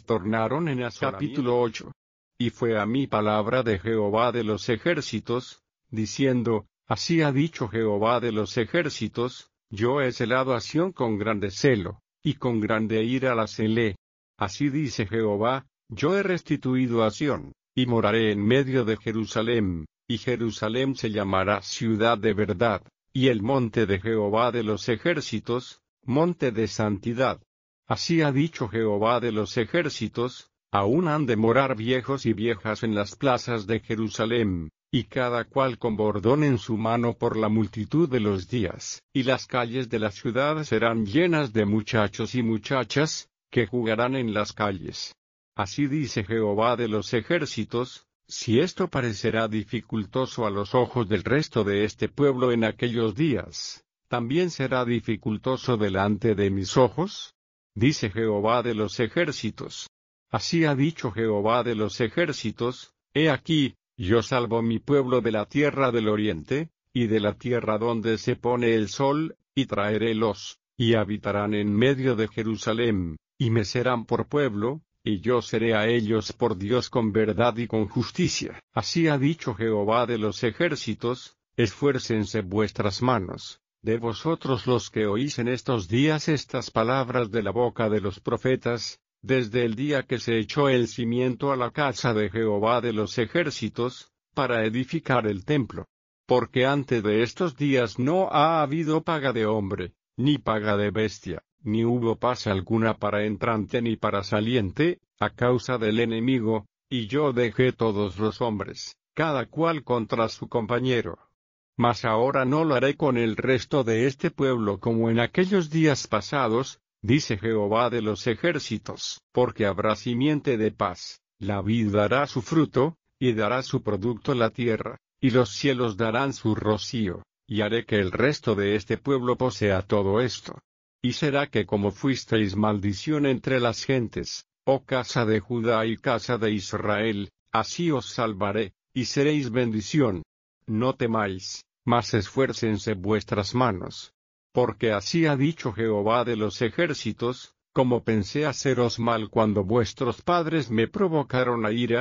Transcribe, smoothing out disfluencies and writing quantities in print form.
tornaron en asolamiento. Capítulo 8. Y fue a mí palabra de Jehová de los ejércitos, diciendo, así ha dicho Jehová de los ejércitos, yo he celado a Sión con grande celo, y con grande ira la celé. Así dice Jehová, yo he restituido a Sión, y moraré en medio de Jerusalén, y Jerusalén se llamará ciudad de verdad, y el monte de Jehová de los ejércitos, monte de santidad. Así ha dicho Jehová de los ejércitos, aún han de morar viejos y viejas en las plazas de Jerusalén, y cada cual con bordón en su mano por la multitud de los días, y las calles de la ciudad serán llenas de muchachos y muchachas, que jugarán en las calles. Así dice Jehová de los ejércitos, si esto parecerá dificultoso a los ojos del resto de este pueblo en aquellos días, ¿también será dificultoso delante de mis ojos? Dice Jehová de los ejércitos. Así ha dicho Jehová de los ejércitos, he aquí, yo salvo mi pueblo de la tierra del oriente, y de la tierra donde se pone el sol, y traerélos, y habitarán en medio de Jerusalén, y me serán por pueblo, y yo seré a ellos por Dios con verdad y con justicia. Así ha dicho Jehová de los ejércitos, esfuércense vuestras manos, de vosotros los que oís en estos días estas palabras de la boca de los profetas, desde el día que se echó el cimiento a la casa de Jehová de los ejércitos, para edificar el templo. Porque antes de estos días no ha habido paga de hombre, ni paga de bestia, ni hubo paz alguna para entrante ni para saliente, a causa del enemigo, y yo dejé todos los hombres, cada cual contra su compañero. Mas ahora no lo haré con el resto de este pueblo como en aquellos días pasados, dice Jehová de los ejércitos, porque habrá simiente de paz, la vid dará su fruto, y dará su producto la tierra, y los cielos darán su rocío, y haré que el resto de este pueblo posea todo esto. Y será que como fuisteis maldición entre las gentes, oh casa de Judá y casa de Israel, así os salvaré, y seréis bendición. No temáis, mas esfuércense vuestras manos. Porque así ha dicho Jehová de los ejércitos, como pensé haceros mal cuando vuestros padres me provocaron a ira,